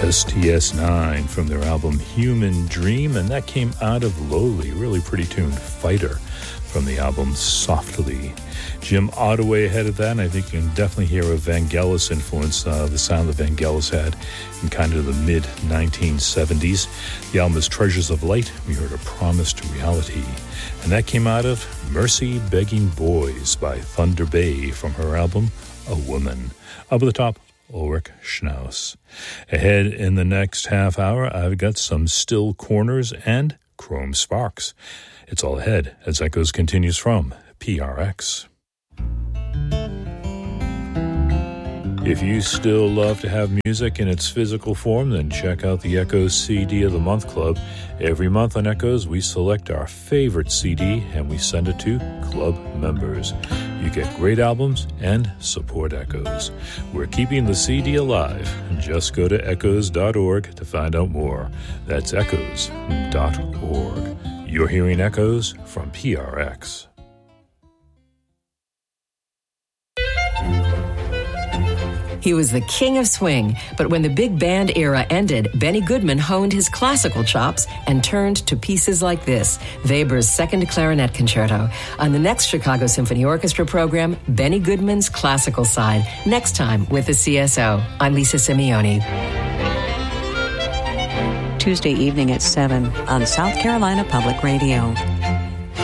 STS9 from their album Human Dream, and that came out of Lowly, really pretty tune, Fighter, from the album Softly. Jim Ottaway ahead of that, and I think you can definitely hear a Vangelis influence, the sound that Vangelis had in kind of the mid-1970s. The album is Treasures of Light. We heard A Promise to Reality, and that came out of Mercy Begging Boys by Thunder Bay from her album A Woman. Up at the top, Ulrich Schnaus. Ahead in the next half hour, I've got some Still Corners and Chrome Sparks. It's all ahead as Echoes continues from PRX. If you still love to have music in its physical form, then check out the Echoes CD of the Month Club. Every month on Echoes, we select our favorite CD and we send it to club members. You get great albums and support Echoes. We're keeping the CD alive. Just go to echoes.org to find out more. That's echoes.org. You're hearing Echoes from PRX. He was the king of swing, but when the big band era ended, Benny Goodman honed his classical chops and turned to pieces like this, Weber's Second Clarinet Concerto. On the next Chicago Symphony Orchestra program, Benny Goodman's classical side, next time with the CSO. I'm Lisa Simeone. Tuesday evening at 7 on South Carolina Public Radio.